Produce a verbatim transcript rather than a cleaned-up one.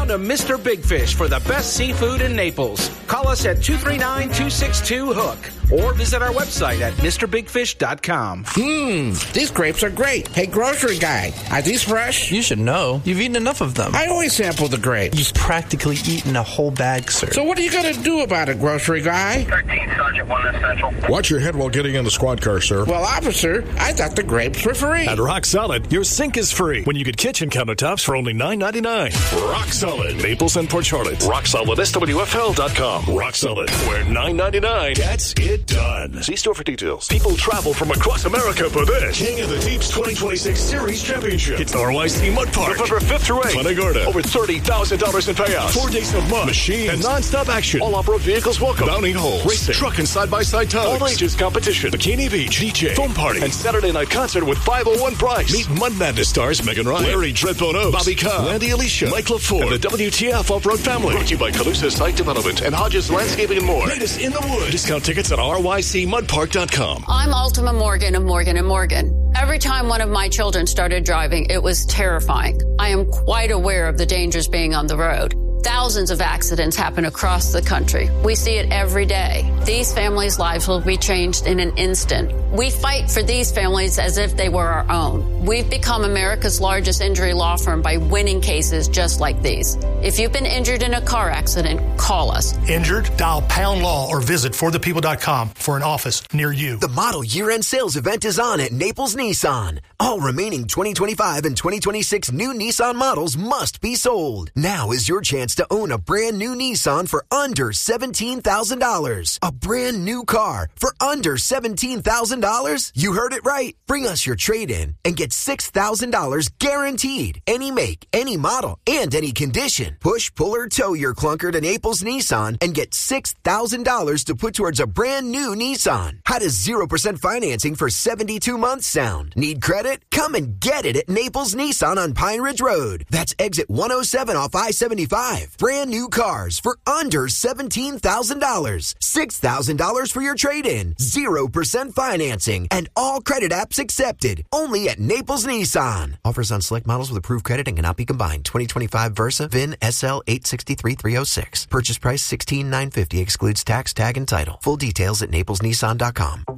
to Mister Big Fish for the best seafood in Naples. Call us at two three nine, two six two, hook or visit our website at mr big fish dot com. Mmm, these grapes are great. Hey, grocery guy, are these fresh? You should know. You've eaten enough of them. I always sample the grapes. You've practically eaten a whole bag, sir. So what are you going to do about it, grocery guy? thirteen Sergeant one Essential. Watch your head while getting in the squad car, sir. Well, officer, I thought the grapes were free. At Rock Solid, your sink is free when you get kitchen countertops for only nine ninety-nine. Rock Solid, Naples and Port Charlotte. Rock Solid, S W F L dot com. Rock Solid, where nine ninety-nine gets it done. See store for details. People travel from across America for this. King of the Deep's twenty twenty-six Series Championship. It's R Y C Mud Park. November fifth through eighth. Punta Gorda. Over thirty thousand dollars in payouts. Four days of mud, machines, and non-stop action. All off-road vehicles welcome. Bounty holes, racing, truck and side-by-side tugs. All ages competition. Bikini Beach, D J, foam party, and Saturday night concert with five oh one Price. Meet Mud Madness stars Megan Ryan, Larry Dreadbone Oaks, Bobby Cobb, Randy Alicia, Mike LaFour, and the W T F Off-Road Family. Brought to you by Calusa Site Development and Hodges Landscaping and more. Latest in the wood. Discount tickets at R Y C mud park dot com. I'm Ultima Morgan of Morgan and Morgan. Every time one of my children started driving, it was terrifying. I am quite aware of the dangers being on the road. Thousands of accidents happen across the country. We see it every day. These families' lives will be changed in an instant. We fight for these families as if they were our own. We've become America's largest injury law firm by winning cases just like these. If you've been injured in a car accident, call us. Injured? Dial Pound Law or visit for the people dot com for an office near you. The model year-end sales event is on at Naples Nissan. All remaining twenty twenty-five and twenty twenty-six new Nissan models must be sold. Now is your chance to own a brand new Nissan for under seventeen thousand dollars. A brand new car for under seventeen thousand dollars? You heard it right. Bring us your trade-in and get six thousand dollars guaranteed. Any make, any model, and any condition. Push, pull, or tow your clunker to Naples Nissan and get six thousand dollars to put towards a brand new Nissan. How does zero percent financing for seventy-two months sound? Need credit? Come and get it at Naples Nissan on Pine Ridge Road. That's exit one oh seven off I seventy-five. Brand new cars for under seventeen thousand dollars. six thousand dollars for your trade-in. zero percent financing. And all credit apps accepted. Only at Naples Nissan. Offers on select models with approved credit and cannot be combined. twenty twenty-five Versa, V I N S L eight six three three oh six. Purchase price sixteen thousand nine hundred fifty dollars. Excludes tax, tag, and title. Full details at naples nissan dot com.